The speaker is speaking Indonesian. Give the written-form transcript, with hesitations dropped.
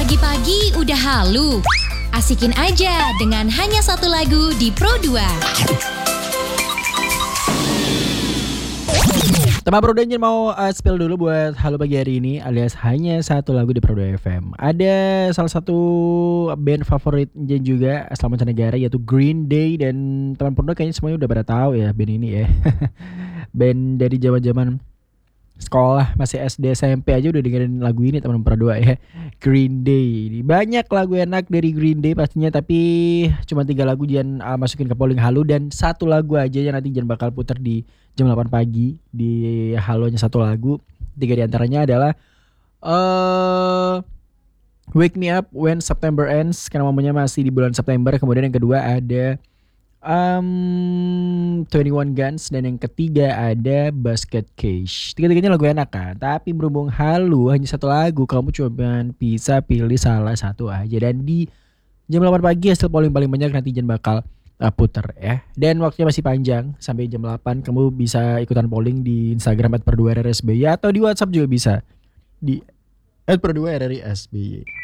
Pagi-pagi udah halu. Asikin aja dengan hanya satu lagu di Pro 2. Teman Pro 2 mau spill dulu buat Halo Pagi hari ini alias hanya satu lagu di Pro 2 FM. Ada salah satu band favorit Jen juga asal mancanegara yaitu Green Day. Dan teman Pro 2 kayaknya semuanya udah pada tahu ya band ini ya. Band dari zaman-zaman sekolah masih SD SMP aja udah dengerin lagu ini teman Pro 2 ya. Green Day. Banyak lagu enak dari Green Day pastinya, tapi cuma 3 lagu Jan masukin ke polling Halo dan satu lagu aja yang nanti Jan bakal putar di jam 8 pagi di Halonya satu lagu. 3 diantaranya adalah Wake Me Up When September Ends karena momennya masih di bulan September. Kemudian yang kedua ada 21 Guns dan yang ketiga ada Basket Case. Tiga-tiganya lagu enak kan, tapi berhubung Halo hanya satu lagu, kamu cuma bisa pilih salah satu aja. Dan di jam 8 pagi hasil polling paling banyak nanti Jan bakal puter ya. Dan waktunya masih panjang sampai jam 8. Kamu bisa ikutan polling di Instagram @per2rrsby atau di WhatsApp juga bisa di @per2rrsby.